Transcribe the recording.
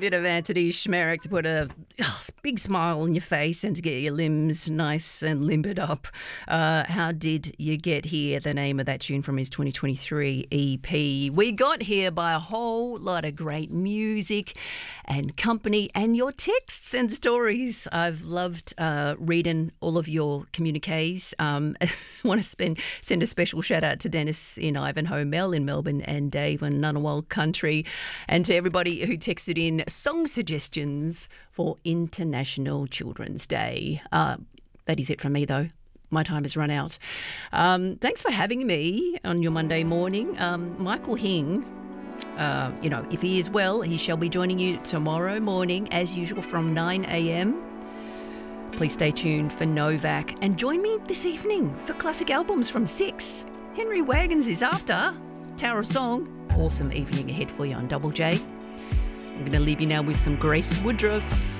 bit of Anthony Schmerich to put a big smile on your face and to get your limbs nice and limbered up. How Did You Get Here? The name of that tune from his 2023 EP. We got here by a whole lot of great music and company and your texts and stories. I've loved reading all of your communiques. I want to send a special shout out to Dennis in Ivanhoe, Mel in Melbourne, and Dave in Ngunnawal Country, and to everybody who texted in song suggestions for International Children's Day. That is it from me, though. My time has run out. Thanks for having me on your Monday morning. Michael Hing, if he is well, he shall be joining you tomorrow morning, as usual, from 9 a.m. Please stay tuned for Novak and join me this evening for Classic Albums from 6. Henry Wagons is after Tower of Song. Awesome evening ahead for you on Double J. I'm going to leave you now with some Grace Woodruff.